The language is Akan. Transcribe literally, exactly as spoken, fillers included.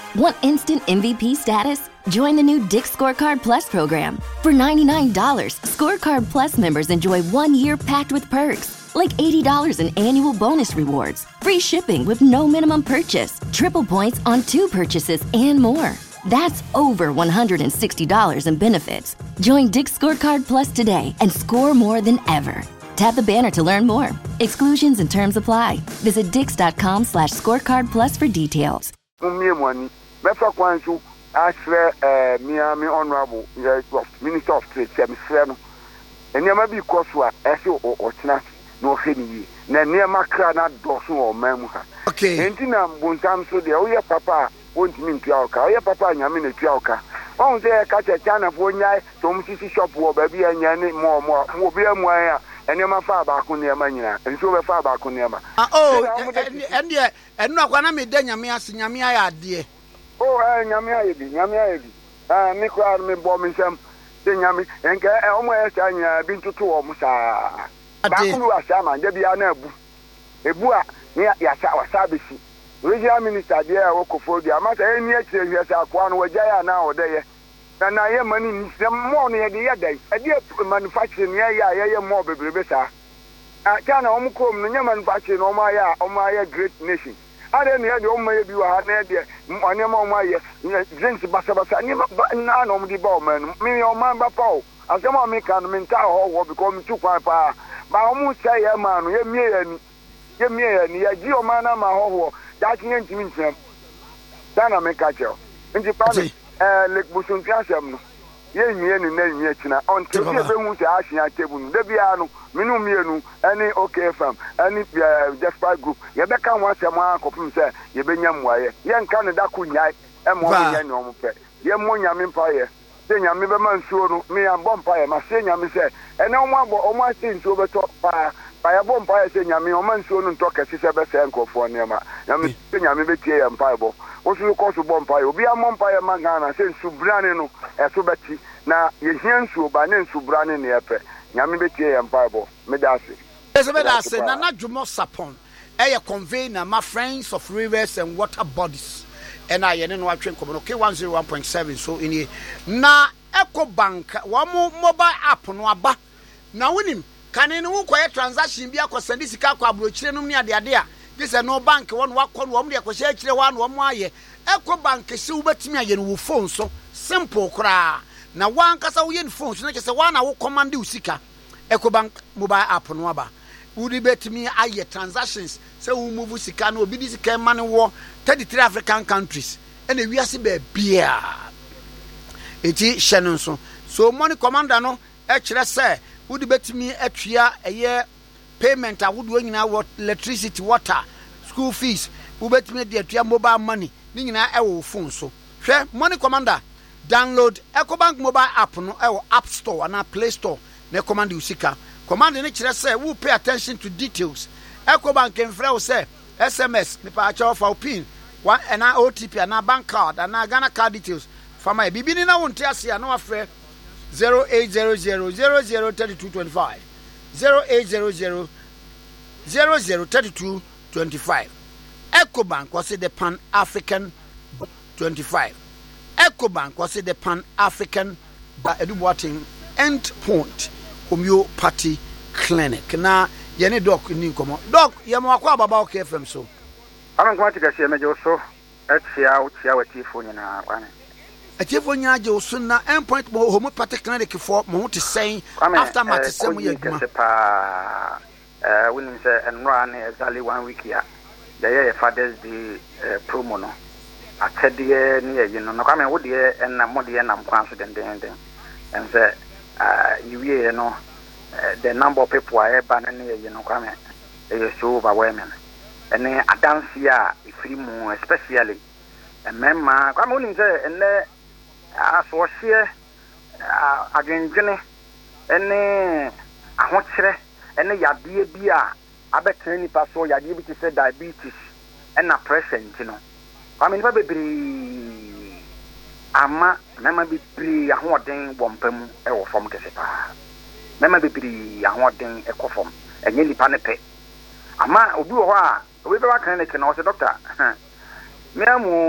Want instant M V P status? Join the new Dick's Scorecard Plus program. For ninety-nine dollars, Scorecard Plus members enjoy one year packed with perks, like eighty dollars in annual bonus rewards, free shipping with no minimum purchase, triple points on two purchases, and more. That's over one hundred sixty dollars in benefits. Join Dick's Scorecard Plus today and score more than ever. Tap the banner to learn more. Exclusions and terms apply. Visit dix.com slash scorecard plus for details. Befa kwansu ashre eh Miami honorable Minister of Trade semsre no enema bi koso a ehwe o tena no hwemi yi na enema kra na doso o mamu ha okay enti na mbuntam so de oye papa wontimi ntua oka oye papa nyame na tua oka on se ka che chana fo nyai to msisi shop wo ba bi anya ni mo mo wo bi amu an enema fa ba ko ne ma nyina enso be fa ba ko ne ma ah oh ende enu akwa na me de nyame ase nyame aya ade. Oh, eh, nyame ayebi, nyame ayebi. Ah, me kwa me bo me nsam. De nyame, enke e omo e sa nya bi ntutu o mo saa. Ba kulu asa ma je bia na abu. Ebu a ne ya sa wasa besi. Regional minister de e wokofo di ama sa eni e kire hwe sa akwa no wagya ya na odeye. Na na ye mani ni se mo no ye de ye dai. E de manufacturing ye ya ye ye mo bebrebe sa. Ah, kana omo kom no nya manufacturing no ma ya o ma ya great nation. Ade ne de o ma ye bi wa ha na de onye ma o ma ye drinks basa basa ni na na o di ba o ma no mi o ma ba pa o asema mi kan mi nta ho wo because mi tu kwa pa ba o mu say ye ma no ye mie ye ni ye mie ye ni ye ji o ma na ma ho ho da kinye ntimi ntem dana me ka cheo nti pa me eh lek busun tiasem no ye mie ni na mie china on te be hu se ahia tebu no de bia no minu mienu any okay fam any Jasper group ye be kan wa sem akopum se ye be nyam waye ye nka ne da ku nyai e mo nya ne omo pe ye mo nyame mpa ye se nyame be man suo no me ya bom pa ye ma se nyame se e na omo abo omo ase nsuo be to pa pa ya bom pa ye se nyame omo nsuo no to kese se be se nkofo ne ma nyame se nyame be tie ye mpa bo osu ko so bom pa ye obi amom pa ye ma Ghana se nsu brane no e so beti na ye hia nsuo ba ne nsu brane ne ye pe nyame betie ye mpaibo medase ese medase na na dwumo sapon e ye convener my friends of rivers and water bodies and I yene no atwen komo no K one oh one point seven so ini na Eco Bank wo mobile app no aba na wonim kane no koye transaction bi akosandi sika kwa abrochire no ne ade ade a this no bank won wakọ no mo de akose akire wa no mo aye Eco Bank si ubetimi aye no wo phone so simple kra na wan kasa wo yen phone so na kese wan na wo command usika Eco Bank mobile app no aba udi betimi aye transactions say wo move sika na obi di sika man wo thirty-three African countries and we ase be bia eti hye so so money commander no e kire say udi betimi atwia eye payment a wodo nyina what electricity water school fees wo betimi de atwia mobile money ni nyina e wo phone so hwe money commander download EcoBank mobile app no e App Store na Play Store na command usika command ni kire say we pay attention to details EcoBank enfra wo say S M S me pa cha for pin one and O T P and bank card and Ghana card details for my bibi ni na wonte ase na afre zero eight zero zero zero zero three two two five zero eight zero zero zero zero three two two five EcoBank was the Pan African twenty-five EcoBank was the Pan African Eduwating End Point Homeopathy Clinic. Na yene doc ni nkomo. Doc yemo akwa baba o K F M so. Ana nko ati gase meje so etia utia watifo nyina kwane. Atifo nya je so na End Point Homeopathy Clinic for mo to say after matisem ye dwuma. Eh we say enra na exactly one week ya. The Father's Day promo no. Atede ni ye no no kwame wo de na mo de na mkwan so den den den and say uh you ye no the number of people are ban na ye no kwame e so overwhelming and adansi a ifiri mu especially emema kwame woni say enne aso hye adwenjene enne ahokyere enne yade bi a abetan nipa so yade bi ti say diabetes and pressure ntino kwame nipa bebiri ama mema bebiri ahoden bompam e wo fom kese pa mema bebiri ahoden e kofom enye nipa ne pe ama obi wo ho a obi be wa kan ne ke na o se doctor me amu